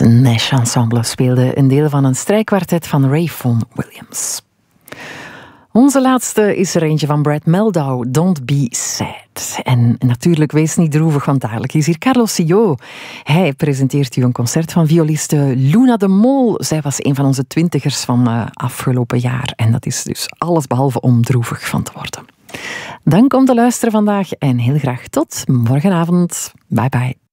Nash Ensemble speelde een deel van een strijkkwartet van Ray Vaughan Williams. Onze laatste is er eentje van Brad Mehldau, Don't Be Sad. En natuurlijk, wees niet droevig, want dadelijk is hier Carlos Sio. Hij presenteert u een concert van violiste Luna de Mol. Zij was een van onze 20ers van afgelopen jaar. En dat is dus allesbehalve om droevig van te worden. Dank om te luisteren vandaag en heel graag tot morgenavond. Bye bye.